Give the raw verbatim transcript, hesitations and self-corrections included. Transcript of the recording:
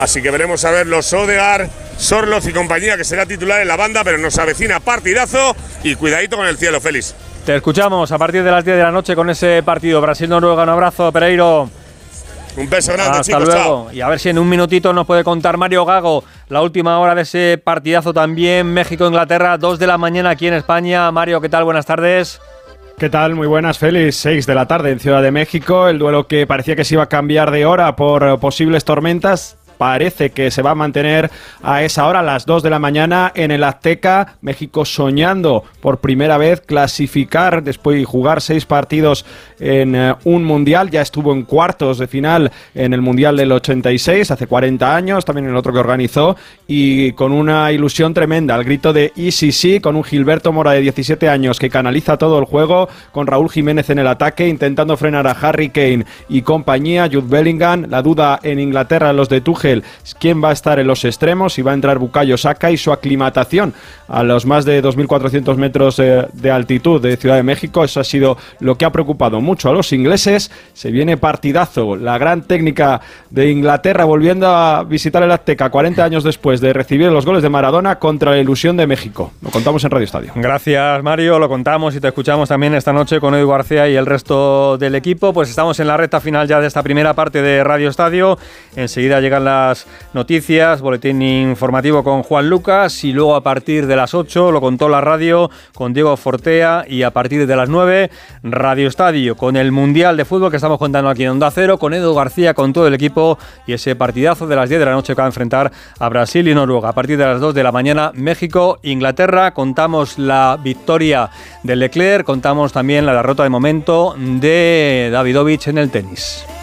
Así que veremos a ver los Odegaard, Sorloth y compañía, que será titular en la banda, pero nos avecina partidazo y cuidadito con el cielo, Félix. Te escuchamos a partir de las diez de la noche con ese partido Brasil-Noruega. Un abrazo, Pereiro. Un beso grande, Hasta chicos, luego. chao. Y a ver si en un minutito nos puede contar Mario Gago la última hora de ese partidazo también, México-Inglaterra, dos de la mañana aquí en España. Mario, ¿qué tal? Buenas tardes. ¿Qué tal? Muy buenas, Félix. seis de la tarde en Ciudad de México. El duelo que parecía que se iba a cambiar de hora por posibles tormentas parece que se va a mantener a esa hora, a las dos de la mañana, en el Azteca. México soñando por primera vez clasificar después de jugar seis partidos en uh, un Mundial. Ya estuvo en cuartos de final en el Mundial del ochenta y seis, hace cuarenta años, también en el otro que organizó, y con una ilusión tremenda, al grito de I C C, con un Gilberto Mora de diecisiete años que canaliza todo el juego, con Raúl Jiménez en el ataque, intentando frenar a Harry Kane y compañía, Jude Bellingham. La duda en Inglaterra, los de Tuchel, quién va a estar en los extremos, si va a entrar Bukayo Saka, y su aclimatación a los más de dos mil cuatrocientos metros de, de altitud de Ciudad de México. Eso ha sido lo que ha preocupado mucho a los ingleses. Se viene partidazo, la gran técnica de Inglaterra volviendo a visitar el Azteca cuarenta años después de recibir los goles de Maradona contra la ilusión de México. Lo contamos en Radio Estadio. Gracias, Mario, lo contamos y te escuchamos también esta noche con Edu García y el resto del equipo. Pues estamos en la recta final ya de esta primera parte de Radio Estadio. Enseguida llegan las noticias, boletín informativo con Juan Lucas, y luego a partir de las ocho lo contó la radio con Diego Fortea, y a partir de las nueve Radio Estadio con el Mundial de Fútbol que estamos contando aquí en Onda Cero, con Edu García, con todo el equipo, y ese partidazo de las diez de la noche que va a enfrentar a Brasil y Noruega. A partir de las dos de la mañana, México, Inglaterra. Contamos la victoria de Leclerc, contamos también la derrota de momento de Davidovich en el tenis.